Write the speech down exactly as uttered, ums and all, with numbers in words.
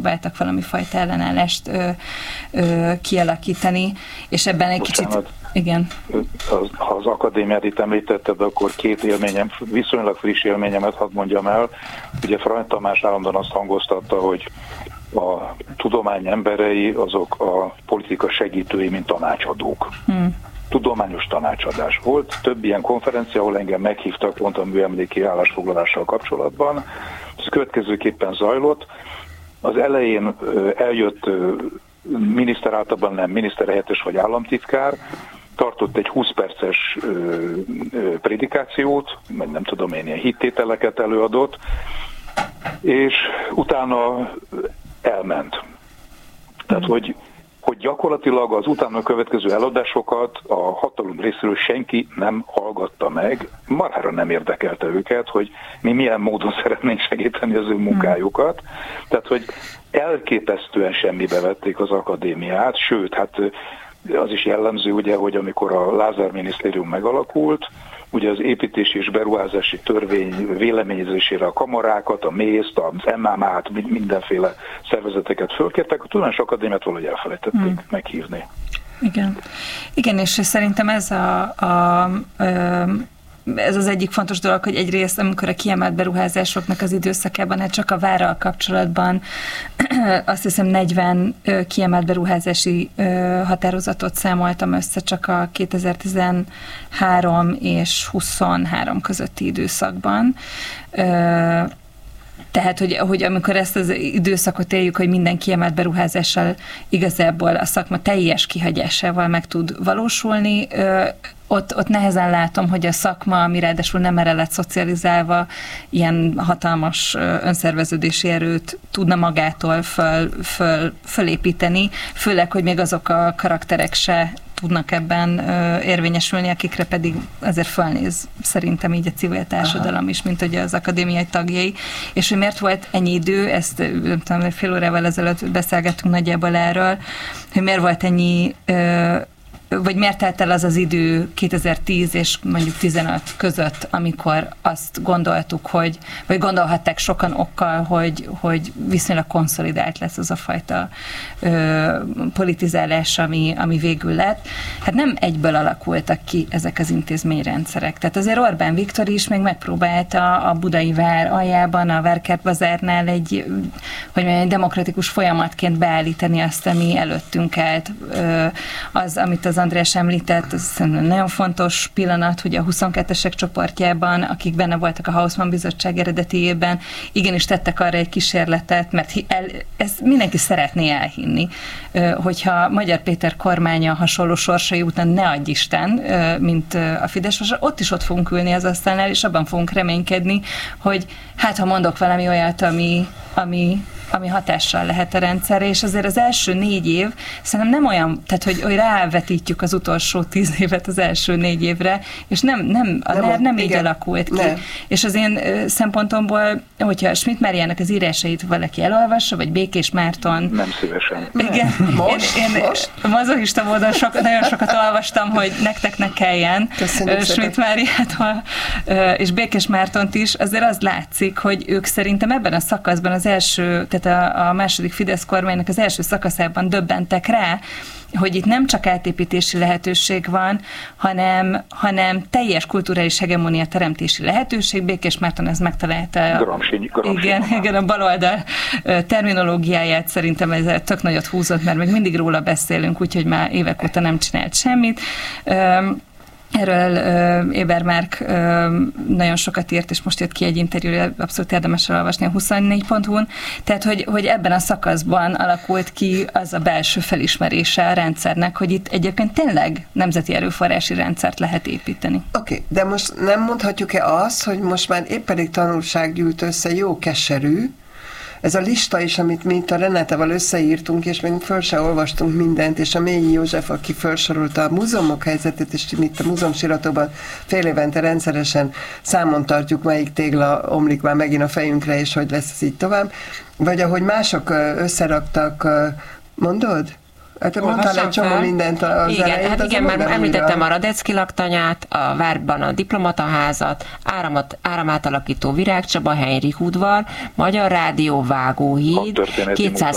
megpróbáltak valami fajta ellenállást ö, ö, kialakítani, és ebben egy Bocsánat. kicsit... Igen. Ha az akadémiát itt említetted, akkor két élményem, viszonylag friss élményemet hadd mondjam el. Ugye Frany Tamás állandóan azt hangoztatta, hogy a tudomány emberei azok a politika segítői, mint tanácsadók. Hmm. Tudományos tanácsadás. Volt több ilyen konferencia, ahol engem meghívtak pont a műemléki állásfoglalással kapcsolatban. Ez következőképpen zajlott. Az elején eljött miniszter, általában nem miniszterhelyettes vagy államtitkár, tartott egy húsz perces ö, ö, prédikációt, vagy nem tudom én, ilyen hittételeket előadott, és utána elment. Tehát, mm. hogy, hogy gyakorlatilag az utána következő eladásokat a hatalom részéről senki nem hallgatta meg, marhára nem érdekelte őket, hogy mi milyen módon szeretnénk segíteni az ő munkájukat. Mm. Tehát, hogy elképesztően semmibe vették az akadémiát, sőt, hát az is jellemző, ugye, hogy amikor a Lázár minisztérium megalakult, ugye az építési és beruházási törvény véleményezésére a kamarákat, a mészt, az em á em-át, mindenféle szervezeteket fölkértek, a Tudományos Akadémiát valahogy elfelejtették hmm. meghívni. Igen. Igen, és szerintem ez a, a, a ez az egyik fontos dolog, hogy egyrészt, amikor a kiemelt beruházásoknak az időszakában, hát csak a várral kapcsolatban azt hiszem negyven kiemelt beruházási határozatot számoltam össze csak a kétezer-tizenhárom és huszonhárom közötti időszakban. Tehát, hogy, hogy amikor ezt az időszakot éljük, hogy minden kiemelt beruházással igazából a szakma teljes kihagyásával meg tud valósulni, Ott, ott nehezen látom, hogy a szakma, ami ráadásul nem erre lett szocializálva, ilyen hatalmas önszerveződési erőt tudna magától föl, föl, fölépíteni, főleg, hogy még azok a karakterek se tudnak ebben ö, érvényesülni, akikre pedig azért fölnéz szerintem így a civil társadalom Aha. is, mint ugye az akadémiai tagjai. És hogy miért volt ennyi idő, ezt nem tudom, fél órával ezelőtt beszélgettünk nagyjából erről, hogy miért volt ennyi ö, vagy miért telt el az az idő kétezer-tíz és mondjuk tizenöt között, amikor azt gondoltuk, hogy, vagy gondolhatták sokan okkal, hogy, hogy viszonylag konszolidált lesz az a fajta ö, politizálás, ami, ami végül lett. Hát nem egyből alakultak ki ezek az intézményrendszerek. Tehát azért Orbán Viktor is még megpróbálta a Budai Vár aljában, a Várkertbazárnál egy, hogy mondjam, egy demokratikus folyamatként beállítani azt, ami előttünk állt. Ö, az, amit az András említett, az nagyon fontos pillanat, hogy a huszonkettesek csoportjában, akik benne voltak a Hausmann bizottság eredetiében, igenis tettek arra egy kísérletet, mert el, ezt mindenki szeretné elhinni, hogyha Magyar Péter kormánya hasonló sorsai után ne adj Isten, mint a Fidesz, ott is ott fogunk ülni az asztalnál, és abban fogunk reménykedni, hogy hát ha mondok valami olyat, ami, ami ami hatással lehet a rendszerre, és azért az első négy év szerintem nem olyan, tehát hogy, hogy rávetítjük az utolsó tíz évet az első négy évre, és nem, nem, a nem, nem így alakult ki. Nem. És az én szempontomból, hogyha Schmidt Máriának az írásait valaki elolvassa, vagy Békés Márton... Nem szívesen. Igen. Most? Én, én most? mazochista módon sok, nagyon sokat olvastam, hogy nektek ne kelljen Schmidt Máriától, és Békés Mártont is, azért az látszik, hogy ők szerintem ebben a szakaszban az első, tehát a, a második Fidesz kormánynak az első szakaszában döbbentek rá, hogy itt nem csak átépítési lehetőség van, hanem, hanem teljes kulturális hegemónia teremtési lehetőség. Békés Márton ez megtalálta. Gramsci, Gramsci. Igen, igen, a baloldal terminológiáját szerintem ez tök nagyot húzott, mert még mindig róla beszélünk, úgyhogy már évek óta nem csinált semmit. Erről uh, Ebermárk uh, nagyon sokat írt, és most jött ki egy interjúra, abszolút érdemes elolvasni a huszonnégy pont hu-n. Tehát, hogy, hogy ebben a szakaszban alakult ki az a belső felismerése a rendszernek, hogy itt egyébként tényleg nemzeti erőforrási rendszert lehet építeni. Oké, okay, de most nem mondhatjuk-e azt, hogy most már épp pedig tanulság gyűlt össze, jó keserű, ez a lista is, amit mi itt a Renátával összeírtunk, és még föl se olvastunk mindent, és a Mélyi József, aki felsorolta a múzeumok helyzetét, és mi itt a múzeumsiratokban fél évente rendszeresen számon tartjuk, melyik tégla omlik már megint a fejünkre, és hogy lesz ez így tovább. Vagy ahogy mások összeraktak, mondod? Hát mondtál egy csomó mindent az igen, elejét, hát igen, már említettem a Radecki laktanyát, a Várban a diplomataházat, áramat, áramátalakító Virágcsaba, Henrik udvar, Magyar Rádió, Vágóhíd, kétszáz